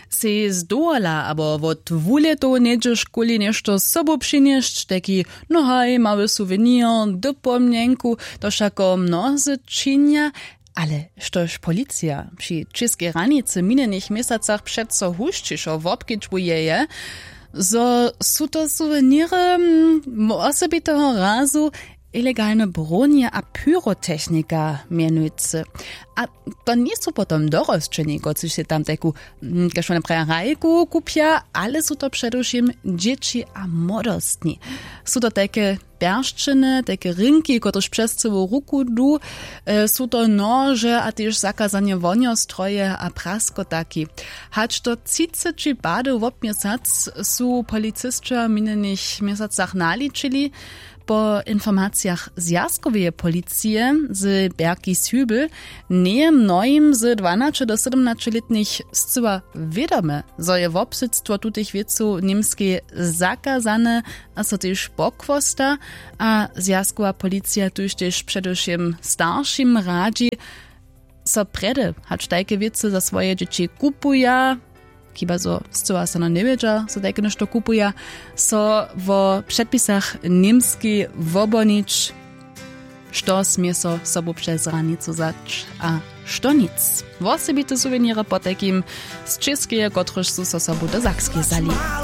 Se zdołala, abo wot wuleto niedzie szkoli nešto z sobą przynieść, taki nohaj, mały souvenir, do pomnienku, to szako mnozy czynia, ale štož policja przy českej granicy minionych miesacach przeco huščišo wobkičuje je, so su to suweniry osobitego razu ilegalne bronie a pyrotechnika mianujcy. A to nie są potom dorosczeni, kocy się tam taką kaszone prerajku kupia, ale są to przedewším dzieci a młodostni. Są to takie perszczyny, takie rynki, kotrež przez całą ruku du, są to noże, a też zakazanie woniostroje a praskotaki. Hacz to 30 bady w miesiąc są policystka minionych miesacach naliczyli. Po informacjach zjazkowej policji z Berki Sübel nie mnoim z 12 do 17-letnich zcyła wiadome, że je wobsyctwo tutych wieców niemskie zakazane, a so też pokwosta, a zjazkowa policja tuż też przedewším starszym radzi, so prede, hacz takie wiece za swoje dzieci kupuje, kiba so zcyła se no nie wiedza, so takie nešto kupuje, so w przepisach niemski wobonić, što smie so sobu przez ranicu zać, a što nic. Wosebite suweniry po takim z czeskie, kotrež su so sobu do Sakskiej zali.